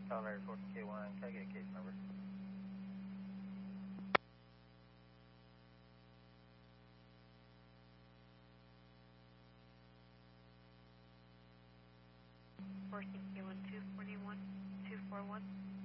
Colorado 14K1, can I get a case number? K1 241 241.